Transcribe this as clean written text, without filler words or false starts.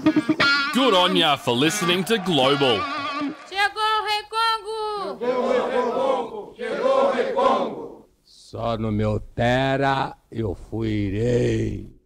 Good on ya for listening to Global. Chegou o Rei Congo! Chegou o Rei Congo! Chegou o Rei Congo! Só no meu Tera eu fui irei.